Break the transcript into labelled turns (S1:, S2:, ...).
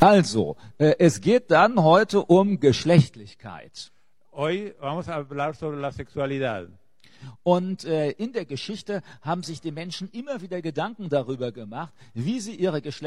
S1: Also, es geht dann heute um Geschlechtlichkeit.
S2: Hoy vamos a hablar sobre la sexualidad.
S1: Und in der Geschichte haben sich die Menschen immer wieder Gedanken darüber gemacht, wie sie ihre